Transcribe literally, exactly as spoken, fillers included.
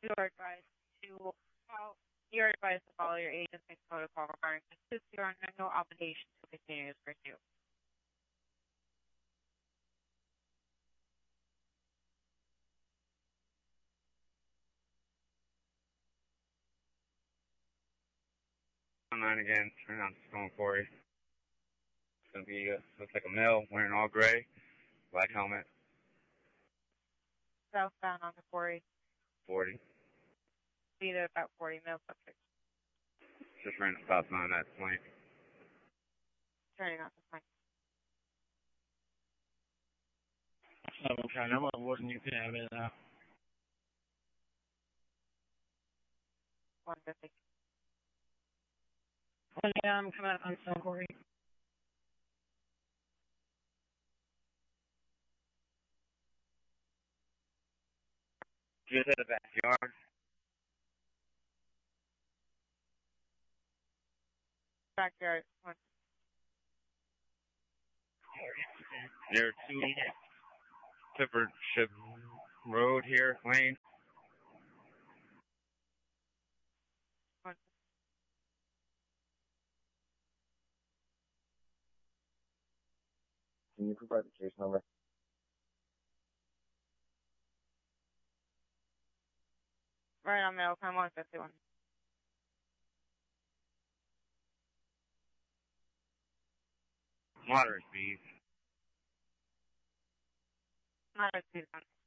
You are advised to follow, you are advised to follow your agency's protocol regarding this. You are under no obligation to continue this pursuit. Nine again, turn on Stone Quarry. It's gonna be, uh, looks like a male, wearing all gray, black helmet. Southbound on the quarry. forty. Speed at about forty mil subject. Just ran a stop sign at flank. Turning on the flank. Okay, no more warden, you can have it now. one fifty. Well, yeah, I'm coming up on Stone Quarry. Just at the backyard. Backyard. One. There are two Clifford Ship Road here, lane. One. Can you provide the case number? Right on middle time, one fifty-one. Moderate speed. Not a speed.